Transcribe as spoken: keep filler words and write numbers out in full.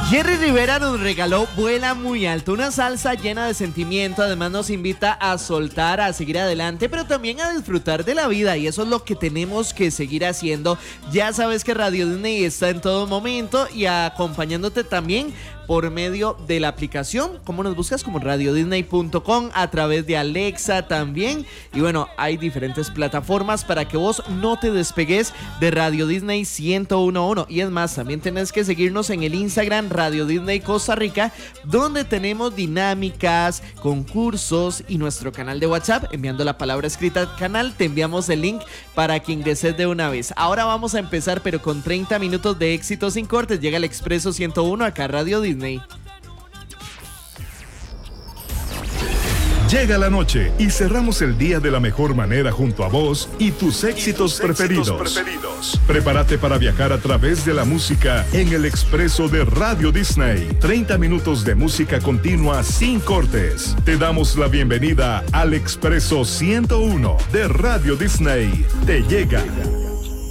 Jerry Rivera nos regaló Vuela Muy Alto, una salsa llena de sentimiento. Además nos invita a soltar, a seguir adelante, pero también a disfrutar de la vida, y eso es lo que tenemos que seguir haciendo. Ya sabes que Radio Disney está en todo momento y acompañándote también por medio de la aplicación. ¿Cómo nos buscas? Como radio disney punto com, a través de Alexa también. Y bueno, hay diferentes plataformas para que vos no te despegues de Radio Disney ciento uno punto uno. Y es más, también tenés que seguirnos en el Instagram Radio Disney Costa Rica, donde tenemos dinámicas, concursos y nuestro canal de WhatsApp. Enviando la palabra escrita canal, te enviamos el link para que ingreses de una vez. Ahora vamos a empezar, pero con treinta minutos de éxito sin cortes. Llega el Expreso ciento uno acá a Radio Disney. Llega la noche y cerramos el día de la mejor manera junto a vos y tus éxitos, y tus preferidos. éxitos preferidos. Prepárate para viajar a través de la música en el Expreso de Radio Disney. treinta minutos de música continua sin cortes. Te damos la bienvenida al Expreso ciento uno de Radio Disney. Te llega.